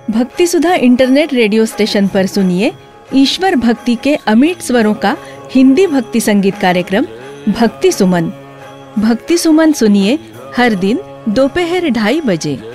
भक्ति सुधा internet radio station पर सुनिए ईश्वर भक्ति के अमिट स्वरों का हिंदी भक्ति संगीत कार्यक्रम भक्ति सुमन। भक्ति सुमन सुनिए हर दिन दोपहर 2:30 बजे।